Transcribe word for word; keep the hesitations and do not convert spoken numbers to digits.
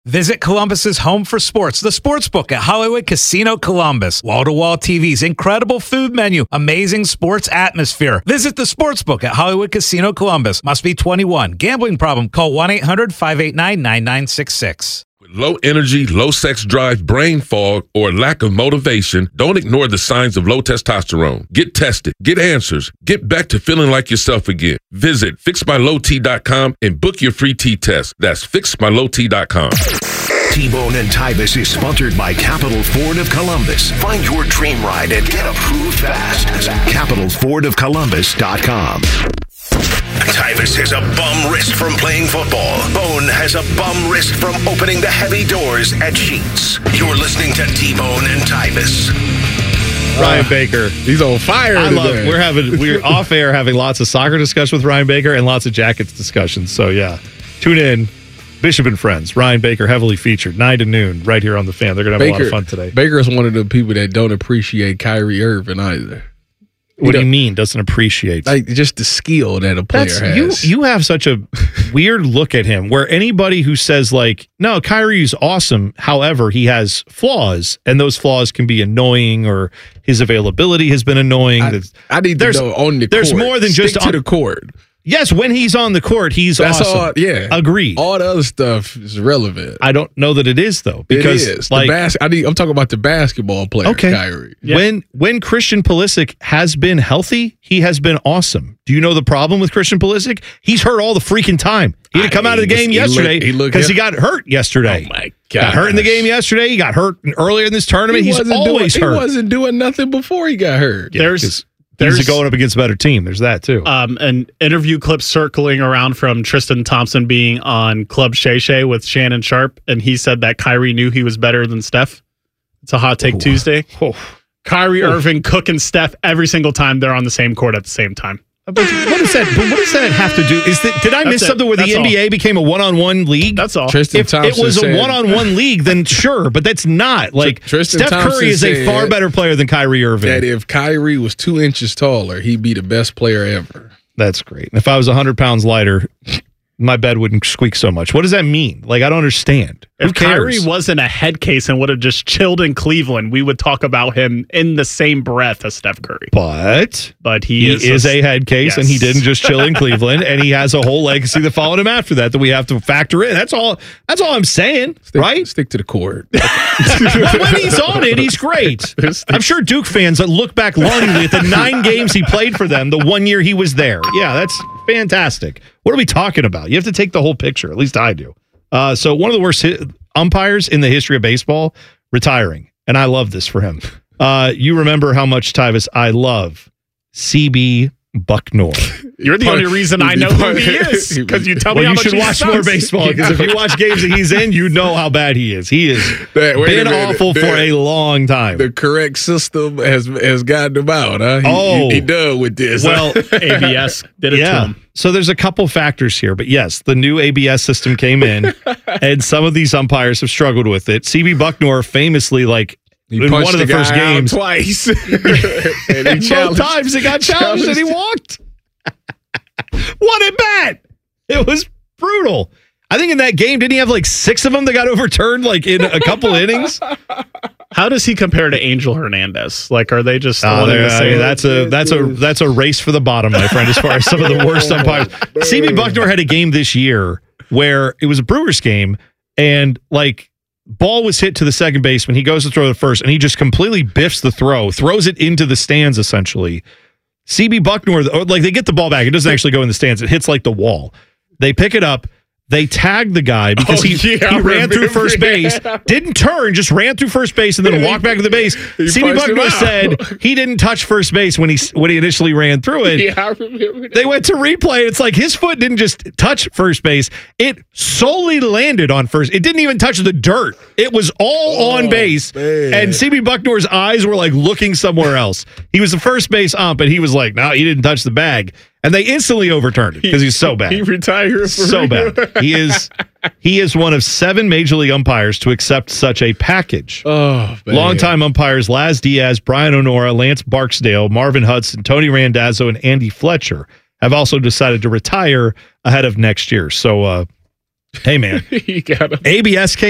Visit Columbus's home for sports, the Sportsbook at Hollywood Casino Columbus. Wall-to-wall T Vs, incredible food menu, amazing sports atmosphere. Visit the Sportsbook at Hollywood Casino Columbus. Must be twenty-one. Gambling problem? Call one eight hundred five eight nine nine nine six six. With low energy, low sex drive, brain fog, or lack of motivation, don't ignore the signs of low testosterone. Get tested. Get answers. Get back to feeling like yourself again. Visit fix my low t dot com and book your free T-test. That's fix my low t dot com. T-Bone and Tyvis is sponsored by Capital Ford of Columbus. Find your dream ride and get approved fast at capital ford of columbus dot com. Tyvis has a bum wrist from playing football. Bone has a bum wrist from opening the heavy doors at Sheets. You're listening to T-Bone and Tyvis. Ryan Baker. He's on fire I today. love we're having we're off air having lots of soccer discussion with Ryan Baker and lots of Jackets discussions. So yeah. Tune in. Bishop and Friends. Ryan Baker heavily featured nine to noon right here on the Fan. They're gonna have Baker, a lot of fun today. Baker is one of the people that don't appreciate Kyrie Irving either. What you do you know, mean doesn't appreciate? Like just the skill that a player That's, has. you you have such a weird look at him where anybody who says like, no, Kyrie's awesome, however, he has flaws, and those flaws can be annoying or his availability has been annoying. I, I need to there's, know on the there's court. more than Stick just to on, the court. Yes, when he's on the court, he's That's awesome. all. Yeah, agreed. All the other stuff is relevant. I don't know that it is though, because it is. like the bas- I need, I'm talking about the basketball player, okay. Kyrie. Yeah. When when Christian Pulisic has been healthy, he has been awesome. Do you know the problem with Christian Pulisic? He's hurt all the freaking time. He had to come I, out of the game he yesterday because he, he got hurt yesterday. Oh my God! Got hurt in the game yesterday. He got hurt earlier in this tournament. He He's always doing, hurt. He wasn't doing nothing before he got hurt. Yeah, There's He's going up against a better team. There's that too. Um, an interview clip circling around from Tristan Thompson being on Club Shay Shay with Shannon Sharp, and he said that Kyrie knew he was better than Steph. It's a hot take oh. Tuesday. Oh. Kyrie oh. Irving cooking Steph every single time they're on the same court at the same time. But what does that? But what does that have to do? Is that did I That's miss it. something where That's the N B A all. became a one-on-one league? That's all. Tristan If Thompson it was said, a one-on-one league, then sure, but that's not. Like Tristan Steph Thompson Curry is a far better player than Kyrie Irving. that if Kyrie was two inches taller, he'd be the best player ever. That's great. And if I was one hundred pounds lighter, my bed wouldn't squeak so much. What does that mean? Like, I don't understand. Who If cares? Kyrie wasn't a head case and would have just chilled in Cleveland, we would talk about him in the same breath as Steph Curry. But But he, he is, is a head case, yes. and he didn't just chill in Cleveland, and he has a whole legacy that followed him after that that we have to factor in. That's all. That's all I'm saying, Stick, right? Stick to the court. Well, when he's on it, he's great. I'm sure Duke fans that look back longingly at the nine games he played for them the one year he was there. Yeah, that's fantastic. What are we talking about? You have to take the whole picture. At least I do. Uh, so one of the worst hit umpires in the history of baseball retiring, and I love this for him. Uh, you remember how much, Tyvis, I love C B Bucknor. You're the only reason I know who he is, because you tell me Well, how you much should he watch sucks. more baseball, because if you watch games that he's in, you know how bad he is. He has That- wait a been minute. awful for That- a long time. The correct system has has gotten him out. Huh? He, Oh. he, he done with this. Well, A B S did it to yeah. him. So there's a couple factors here, but yes, the new A B S system came in, and some of these umpires have struggled with it. C B Bucknor famously, like, he in punched one of the guy first out games, twice. and he both challenged- times he got challenged and he walked. What a bat! It was brutal. I think in that game, didn't he have like six of them that got overturned like in a couple innings? How does he compare to Angel Hernandez? Like, are they just Uh, one and the I same? mean, that's a that's a that's a race for the bottom, my friend. As far as some of the worst umpires, C B Bucknor had a game this year where it was a Brewers game, and like ball was hit to the second baseman. He goes to throw the first, and he just completely biffs the throw, throws it into the stands essentially. C B Bucknor, like they get the ball back, it doesn't actually go in the stands. It hits like the wall. They pick it up. They tagged the guy because Oh, he, yeah, he I ran through remember, first base, yeah. didn't turn, just ran through first base and then walked back to the base. He C B punched him Bucknor out. said he didn't touch first base when he when he initially ran through it. Yeah, I remember that. They went to replay. It's like his foot didn't just touch first base. It solely landed on first. It didn't even touch the dirt. It was all Oh, on base. man. And C B Bucknor's eyes were like looking somewhere else. He was the first base ump, and he was like, no, he didn't touch the bag. And they instantly overturned it because he's so bad. He retired for so real. bad. He is he is one of seven major league umpires to accept such a package. Oh, man. Longtime umpires Laz Diaz, Brian Onora, Lance Barksdale, Marvin Hudson, Tony Randazzo, and Andy Fletcher have also decided to retire ahead of next year. So, uh, hey, man, He got him. A B S came